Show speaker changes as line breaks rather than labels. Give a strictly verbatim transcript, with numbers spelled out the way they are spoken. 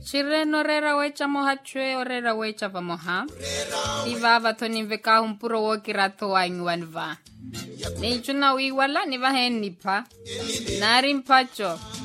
Chireno rera wecha moha chwe o rera wecha va moha. Iva va toni veka humpuro wo kirato wa ingwanva. Ni chuna wiwala ni va hen nipa. Nari mpacho.